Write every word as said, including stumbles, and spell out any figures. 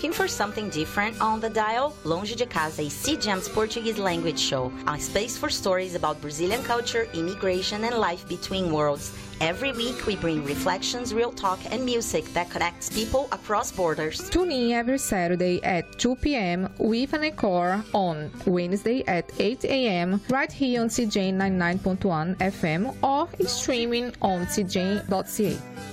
Looking for something different on the dial? Longe de Casa is C G M's Portuguese language show, a space for stories about Brazilian culture, immigration, and life between worlds. Every week, we bring reflections, real talk, and music that connects people across borders. Tune in every Saturday at two p.m. with an encore on Wednesday at eight a.m. right here on C J ninety-nine point one F M or streaming on c j dot c a.